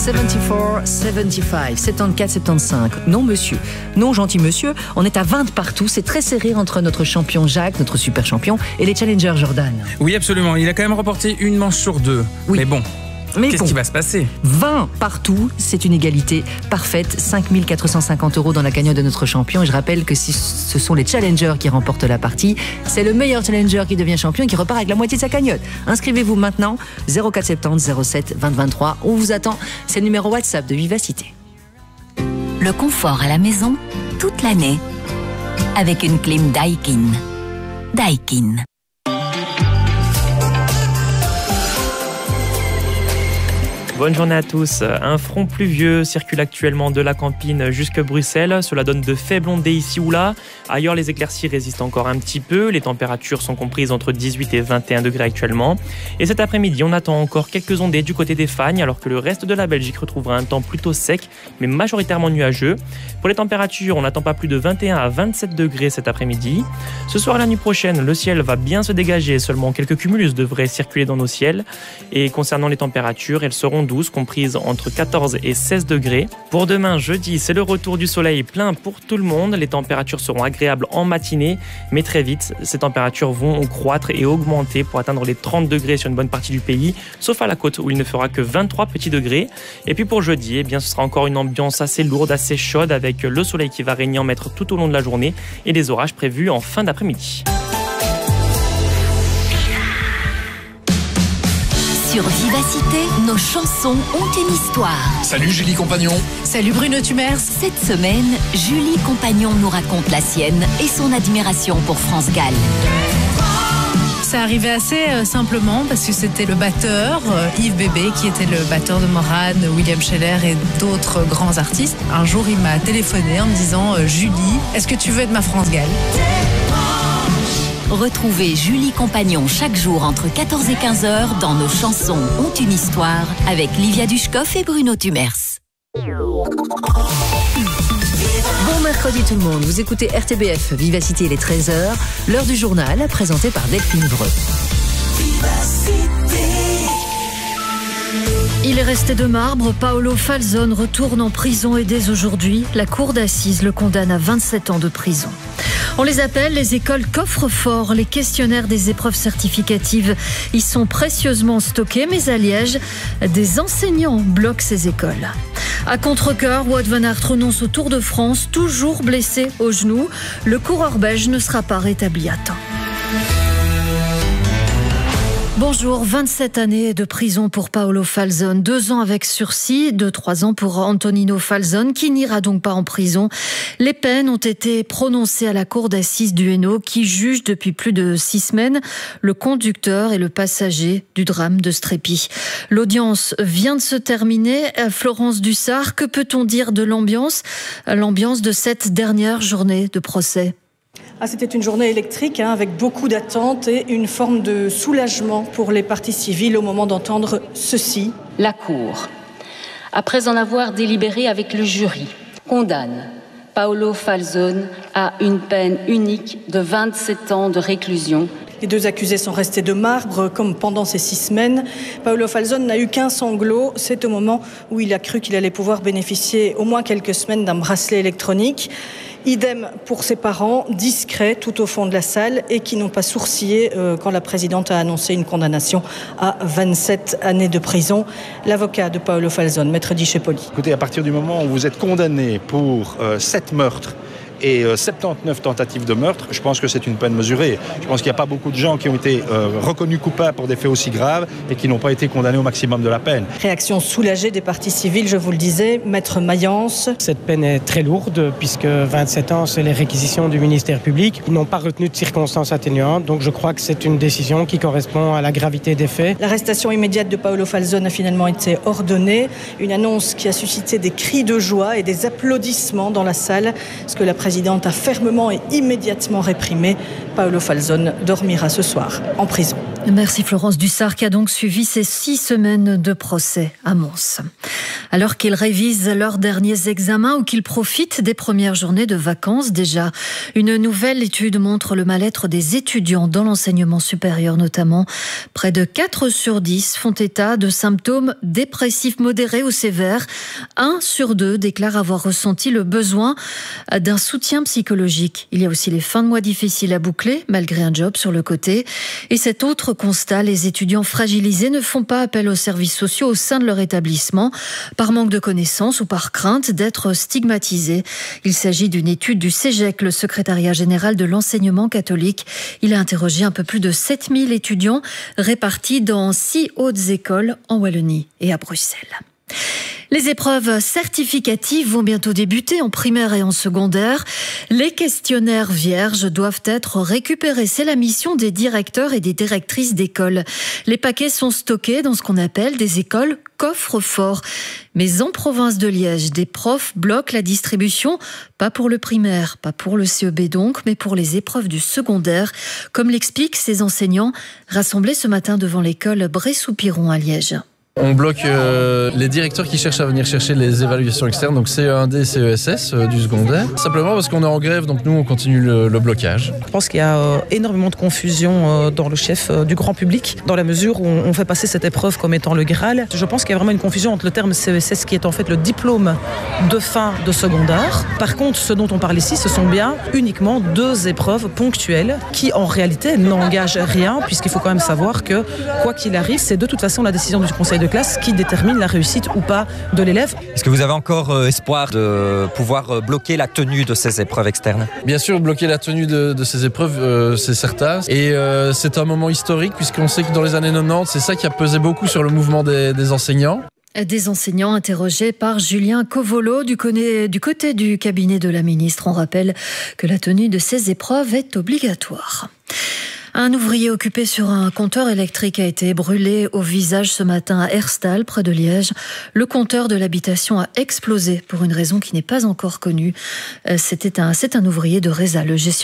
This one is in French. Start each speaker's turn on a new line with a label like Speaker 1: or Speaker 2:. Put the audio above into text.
Speaker 1: 74, 75, 74, 75. Non, monsieur. Non, gentil monsieur. On est à 20 partout. C'est très serré entre notre champion Jacques, notre super champion, et les challengers Jordan.
Speaker 2: Oui, absolument. Il a quand même remporté une manche sur deux.
Speaker 1: Oui.
Speaker 2: Mais bon. Qu'est-ce qui va se passer ?
Speaker 1: 20 partout, c'est une égalité parfaite. 5 450 € dans la cagnotte de notre champion. Et je rappelle que si ce sont les challengers qui remportent la partie, c'est le meilleur challenger qui devient champion et qui repart avec la moitié de sa cagnotte. Inscrivez-vous maintenant, 0470 07 20 23. On vous attend. C'est le numéro WhatsApp de Vivacité.
Speaker 3: Le confort à la maison, toute l'année. Avec une clim Daikin. Daikin.
Speaker 4: Bonne journée à tous. Un front pluvieux circule actuellement de la Campine jusqu'à Bruxelles. Cela donne de faibles ondées ici ou là. Ailleurs, les éclaircies résistent encore un petit peu. Les températures sont comprises entre 18 et 21 degrés actuellement. Et cet après-midi, on attend encore quelques ondées du côté des Fagnes, alors que le reste de la Belgique retrouvera un temps plutôt sec, mais majoritairement nuageux. Pour les températures, on n'attend pas plus de 21 à 27 degrés cet après-midi. Ce soir et la nuit prochaine, le ciel va bien se dégager. Seulement quelques cumulus devraient circuler dans nos ciels. Et concernant les températures, elles seront douces, comprises entre 14 et 16 degrés. Pour demain, jeudi, c'est le retour du soleil plein pour tout le monde. Les températures seront agréables en matinée, mais très vite, ces températures vont croître et augmenter pour atteindre les 30 degrés sur une bonne partie du pays, sauf à la côte où il ne fera que 23 petits degrés. Et puis pour jeudi, eh bien, ce sera encore une ambiance assez lourde, assez chaude, avec le soleil qui va régner en maître tout au long de la journée et des orages prévus en fin d'après-midi.
Speaker 3: Sur Vivacité, nos chansons ont une histoire.
Speaker 5: Salut Julie Compagnon.
Speaker 6: Salut Bruno Tumers.
Speaker 3: Cette semaine, Julie Compagnon nous raconte la sienne et son admiration pour France Gall.
Speaker 6: Ça arrivait assez simplement parce que c'était le batteur, Yves Bébé, qui était le batteur de Morane, William Scheller et d'autres grands artistes. Un jour, il m'a téléphoné en me disant « Julie, est-ce que tu veux être ma France Gall ?»
Speaker 3: Retrouvez Julie Compagnon chaque jour entre 14 et 15 heures dans Nos chansons ont une histoire avec Livia Dushkov et Bruno Tumers.
Speaker 1: Bon mercredi tout le monde, vous écoutez RTBF, Vivacité, il est 13h, l'heure du journal présenté par Delphine Vreux.
Speaker 7: Il est resté de marbre, Paolo Falzone retourne en prison et dès aujourd'hui, la cour d'assises le condamne à 27 ans de prison. On les appelle les écoles coffre-fort. Les questionnaires des épreuves certificatives y sont précieusement stockés, mais à Liège, des enseignants bloquent ces écoles. À contre-cœur, Wout van Aert renonce au Tour de France, toujours blessé au genou. Le coureur belge ne sera pas rétabli à temps. Bonjour, 27 années de prison pour Paolo Falzone, 2 ans avec sursis, 2-3 ans pour Antonino Falzone, qui n'ira donc pas en prison. Les peines ont été prononcées à la cour d'assises du Hainaut, qui juge depuis plus de 6 semaines le conducteur et le passager du drame de Strépy. L'audience vient de se terminer. Florence Dussart, que peut-on dire de l'ambiance de cette dernière journée de procès?
Speaker 8: C'était une journée électrique avec beaucoup d'attentes et une forme de soulagement pour les parties civiles au moment d'entendre ceci.
Speaker 9: La Cour, après en avoir délibéré avec le jury, condamne Paolo Falzone à une peine unique de 27 ans de réclusion.
Speaker 8: Les 2 accusés sont restés de marbre, comme pendant ces 6 semaines. Paolo Falzone n'a eu qu'un sanglot. C'est au moment où il a cru qu'il allait pouvoir bénéficier au moins quelques semaines d'un bracelet électronique. Idem pour ses parents, discrets tout au fond de la salle et qui n'ont pas sourcillé quand la présidente a annoncé une condamnation à 27 années de prison. L'avocat de Paolo Falzone, Maître Di-Cepoli.
Speaker 10: Écoutez, à partir du moment où vous êtes condamné pour 7 meurtres et 79 tentatives de meurtre, je pense que c'est une peine mesurée. Je pense qu'il n'y a pas beaucoup de gens qui ont été reconnus coupables pour des faits aussi graves et qui n'ont pas été condamnés au maximum de la peine. Réaction soulagée des parties civiles, je vous le disais, Maître Mayence.
Speaker 11: Cette peine est très lourde puisque 27 ans, c'est les réquisitions du ministère public. Ils n'ont pas retenu de circonstances atténuantes, donc je crois que c'est une décision qui correspond à la gravité des faits. L'arrestation immédiate de Paolo Falzone a finalement été ordonnée. Une annonce qui a suscité des cris de joie et des applaudissements dans la salle, ce que la présidente a fermement et immédiatement réprimé. Paolo Falzone dormira ce soir en prison.
Speaker 7: Merci Florence Dussart qui a donc suivi ces 6 semaines de procès à Mons. alors qu'ils révisent leurs derniers examens ou qu'ils profitent des premières journées de vacances déjà. Une nouvelle étude montre le mal-être des étudiants dans l'enseignement supérieur notamment. Près de 4 sur 10 font état de symptômes dépressifs modérés ou sévères. 1 sur 2 déclare avoir ressenti le besoin d'un soutien psychologique. Il y a aussi les fins de mois difficiles à boucler, malgré un job sur le côté. Et cet autre constat, les étudiants fragilisés ne font pas appel aux services sociaux au sein de leur établissement, par manque de connaissances ou par crainte d'être stigmatisés. Il s'agit d'une étude du CEGEC, le secrétariat général de l'enseignement catholique. Il a interrogé un peu plus de 7000 étudiants répartis dans 6 hautes écoles en Wallonie et à Bruxelles. Les épreuves certificatives vont bientôt débuter en primaire et en secondaire. Les questionnaires vierges doivent être récupérés. C'est la mission des directeurs et des directrices d'école. Les paquets sont stockés dans ce qu'on appelle des écoles coffre-fort. Mais en province de Liège, des profs bloquent la distribution, pas pour le primaire, pas pour le CEB donc, mais pour les épreuves du secondaire, comme l'expliquent ces enseignants rassemblés ce matin devant l'école Bray-Soupiron à Liège.
Speaker 5: On bloque les directeurs qui cherchent à venir chercher les évaluations externes, donc CE1D et CESS du secondaire. Simplement parce qu'on est en grève, donc nous on continue le blocage.
Speaker 12: Je pense qu'il y a énormément de confusion dans le chef du grand public, dans la mesure où on fait passer cette épreuve comme étant le Graal. Je pense qu'il y a vraiment une confusion entre le terme CESS qui est en fait le diplôme de fin de secondaire. Par contre, ce dont on parle ici, ce sont bien uniquement 2 épreuves ponctuelles qui en réalité n'engagent rien, puisqu'il faut quand même savoir que quoi qu'il arrive, c'est de toute façon la décision du conseil de classe qui détermine la réussite ou pas de l'élève.
Speaker 13: Est-ce que vous avez encore espoir de pouvoir bloquer la tenue de ces épreuves externes ?
Speaker 5: Bien sûr, bloquer la tenue de ces épreuves, c'est certain. Et c'est un moment historique puisqu'on sait que dans les années 90, c'est ça qui a pesé beaucoup sur le mouvement des enseignants.
Speaker 7: Des enseignants interrogés par Julien Covolo du côté du cabinet de la ministre. On rappelle que la tenue de ces épreuves est obligatoire. Un ouvrier occupé sur un compteur électrique a été brûlé au visage ce matin à Herstal, près de Liège. Le compteur de l'habitation a explosé pour une raison qui n'est pas encore connue. C'est un ouvrier de Reza, le gestionnaire.